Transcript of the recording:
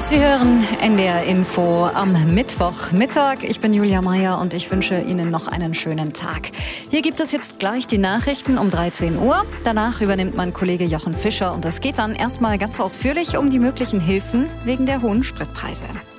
Sie hören NDR Info am Mittwochmittag. Ich bin Julia Meyer und ich wünsche Ihnen noch einen schönen Tag. Hier gibt es jetzt gleich die Nachrichten um 13 Uhr. Danach übernimmt mein Kollege Jochen Fischer und es geht dann erstmal ganz ausführlich um die möglichen Hilfen wegen der hohen Spritpreise.